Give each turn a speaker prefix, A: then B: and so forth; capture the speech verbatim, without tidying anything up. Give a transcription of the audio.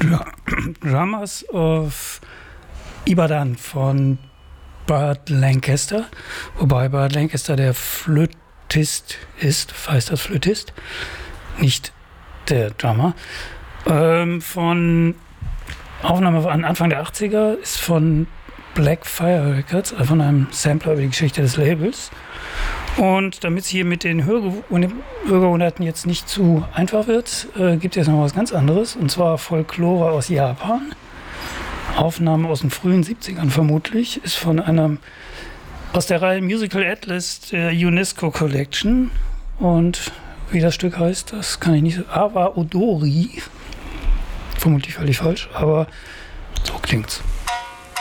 A: Dra- Dramas of Ibadan von Burt Lancaster, wobei Burt Lancaster der Flötist ist, heißt das Flötist, nicht der Drummer. Ähm, von Aufnahme an Anfang der achtziger ist von Black Fire Records, also von einem Sampler über die Geschichte des Labels. Und damit es hier mit den Hörgewohnheiten jetzt nicht zu einfach wird, äh, gibt es jetzt noch was ganz anderes, und zwar Folklore aus Japan. Aufnahme aus den frühen siebzigern vermutlich, ist von einem aus der Reihe Musical Atlas der UNESCO Collection. Und wie das Stück heißt, das kann ich nicht so. Awa Odori. Vermutlich völlig falsch, aber so klingt's.